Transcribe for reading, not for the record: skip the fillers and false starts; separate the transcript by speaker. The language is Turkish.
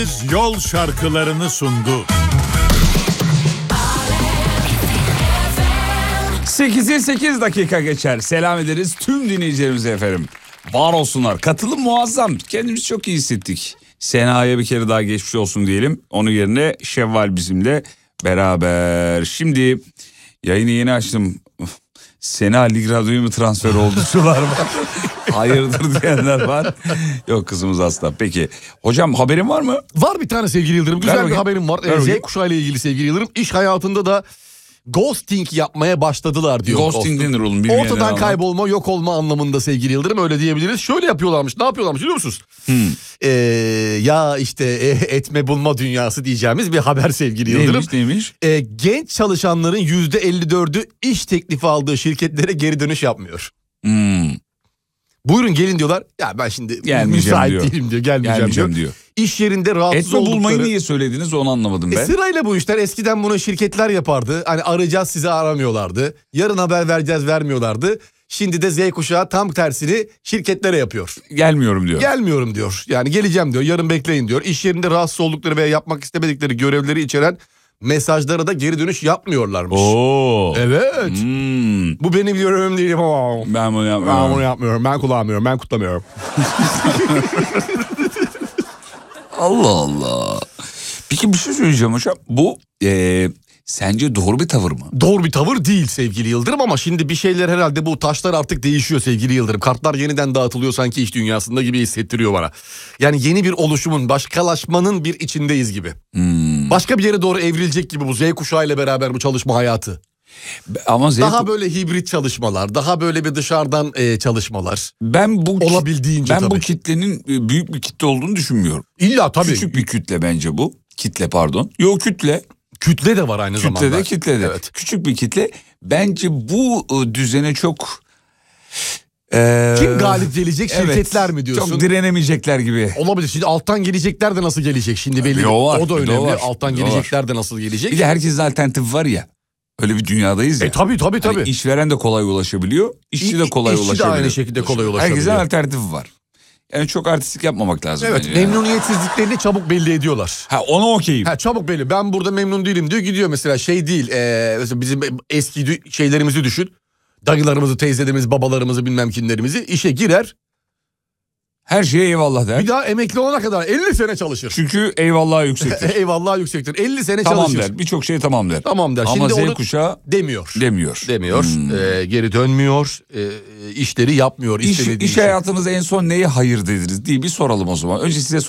Speaker 1: Yol şarkılarını sundu.
Speaker 2: 8'i 8 dakika geçer. Selam ederiz tüm dinleyicilerimize efendim. Var olsunlar. Katılım muazzam. Kendimizi çok iyi hissettik. Sena'ya bir kere daha geçmiş olsun diyelim. Onun yerine Şevval bizimle beraber. Şimdi yayını yeni açtım. Sena Lig Radyo'ya mı transfer oldu? Sular var. Hayırdır diyenler var. Yok, kızımız hasta. Peki. Hocam haberin var mı?
Speaker 3: Var bir tane sevgili Yıldırım. Güzel bir haberim var. Z kuşağı ile ilgili sevgili Yıldırım. İş hayatında da ghosting yapmaya başladılar diyor.
Speaker 2: Ghosting denir oğlum.
Speaker 3: Ortadan kaybolma, yok olma anlamında sevgili Yıldırım, öyle diyebiliriz. Şöyle yapıyorlarmış. Ne yapıyorlarmış biliyor musunuz? Ya işte etme bulma dünyası diyeceğimiz bir haber sevgili Yıldırım.
Speaker 2: Neymiş?
Speaker 3: Genç çalışanların %54'ü iş teklifi aldığı şirketlere geri dönüş yapmıyor. Buyurun gelin diyorlar. Ya ben şimdi müsait değilim diyor. Gelmeyeceğim diyor. İş yerinde rahatsız
Speaker 2: etme
Speaker 3: oldukları...
Speaker 2: bulmayı niye söylediniz onu anlamadım ben.
Speaker 3: Sırayla bu işler. Eskiden bunu şirketler yapardı. Hani arayacağız sizi aramıyorlardı. Yarın haber vereceğiz vermiyorlardı. Şimdi de Z kuşağı tam tersini şirketlere yapıyor.
Speaker 2: Gelmiyorum diyor.
Speaker 3: Gelmiyorum diyor. Yani geleceğim diyor. Yarın bekleyin diyor. İş yerinde rahatsız oldukları veya yapmak istemedikleri görevleri içeren mesajlara da geri dönüş yapmıyorlarmış.
Speaker 2: Oo.
Speaker 3: Evet. Bu benim görevim değil ama.
Speaker 2: Ben bunu
Speaker 3: yapmıyorum. Ben kullanmıyorum. Ben kutlamıyorum.
Speaker 2: Allah Allah. Peki bir şey söyleyeceğim hocam. Bu sence doğru bir tavır mı?
Speaker 3: Doğru bir tavır değil sevgili Yıldırım, ama şimdi bir şeyler herhalde, bu taşlar artık değişiyor sevgili Yıldırım. Kartlar yeniden dağıtılıyor sanki iş dünyasında gibi hissettiriyor bana. Yani yeni bir oluşumun, başkalaşmanın bir içindeyiz gibi. Başka bir yere doğru evrilecek gibi bu Z kuşağı ile beraber bu çalışma hayatı.
Speaker 2: Ama
Speaker 3: daha böyle hibrit çalışmalar, daha böyle bir dışarıdan çalışmalar.
Speaker 2: Olabildiğince bu kitlenin büyük bir kitle olduğunu düşünmüyorum.
Speaker 3: İlla tabii.
Speaker 2: Küçük bir kütle bence bu. Kitle pardon. Yok kütle.
Speaker 3: Kütle de var aynı zamanda.
Speaker 2: Kitle de. Evet. Küçük bir kitle. Bence bu düzene çok...
Speaker 3: Kim galip gelecek, şirketler mi diyorsun?
Speaker 2: Çok direnemeyecekler gibi.
Speaker 3: Olabilir. Şimdi alttan gelecekler de nasıl gelecek şimdi belli. O da önemli. Alttan gelecekler de nasıl gelecek?
Speaker 2: Bir de herkesin alternatifi var ya. Öyle bir dünyadayız ya.
Speaker 3: Tabii.
Speaker 2: Hani işveren de kolay ulaşabiliyor. İşçi de kolay ulaşabiliyor.
Speaker 3: İşçi de aynı şekilde kolay ulaşabiliyor.
Speaker 2: Herkesin alternatifi var. Yani çok artistik yapmamak lazım.
Speaker 3: Evet, memnuniyetsizliklerini çabuk belli ediyorlar.
Speaker 2: Ona okeyim.
Speaker 3: Çabuk belli. Ben burada memnun değilim diyor, gidiyor mesela. Şey değil. Mesela bizim eski şeylerimizi düşün. Dayılarımızı, teyzelerimizi, babalarımızı, bilmem kimlerimizi, işe girer.
Speaker 2: Her şeye eyvallah der.
Speaker 3: Bir daha emekli olana kadar 50 sene çalışır.
Speaker 2: Çünkü eyvallah yüksektir.
Speaker 3: Eyvallah yüksektir. 50 sene
Speaker 2: tamam
Speaker 3: çalışır.
Speaker 2: Der. Birçok şey tamam der.
Speaker 3: Tamam der.
Speaker 2: Ama
Speaker 3: şimdi
Speaker 2: Z kuşağı
Speaker 3: demiyor.
Speaker 2: Demiyor.
Speaker 3: Geri dönmüyor. İşleri yapmıyor.
Speaker 2: İş hayatınızda en son neye hayır dediniz diye bir soralım o zaman. Önce size